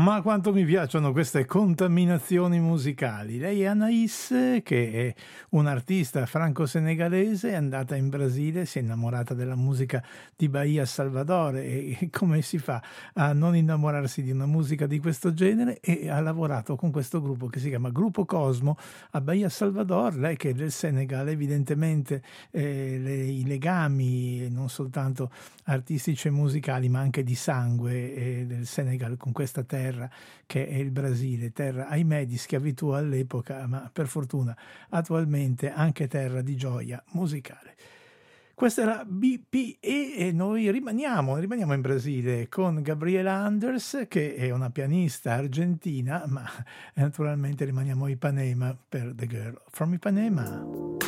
Ma quanto mi piacciono queste contaminazioni musicali. Lei è Anaïs, che è un'artista franco-senegalese, è andata in Brasile, si è innamorata della musica di Bahia Salvador e come si fa a non innamorarsi di una musica di questo genere, e ha lavorato con questo gruppo che si chiama Gruppo Cosmo a Bahia Salvador. Lei che è del Senegal, evidentemente i legami non soltanto artistici e musicali ma anche di sangue del Senegal con questa terra che è il Brasile, terra ahimè di schiavitù all'epoca, ma per fortuna attualmente anche terra di gioia musicale. Questa era BPE e noi rimaniamo in Brasile con Gabriela Anders, che è una pianista argentina, ma naturalmente rimaniamo a Ipanema per The Girl from Ipanema.